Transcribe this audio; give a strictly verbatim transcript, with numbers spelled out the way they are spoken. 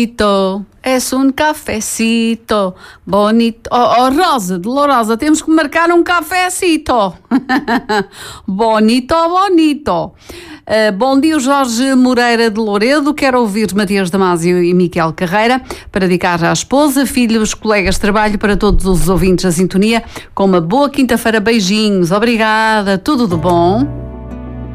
Es um cafecito bonito. Oh, oh Rosa, Dolorosa, temos que marcar um cafecito. Bonito, bonito. Uh, bom dia, Jorge Moreira de Louredo. Quero ouvir Matias Damasio e Miquel Carreira para dedicar à esposa, filhos, colegas de trabalho, para todos os ouvintes da sintonia. Com uma boa quinta-feira. Beijinhos. Obrigada. Tudo de bom.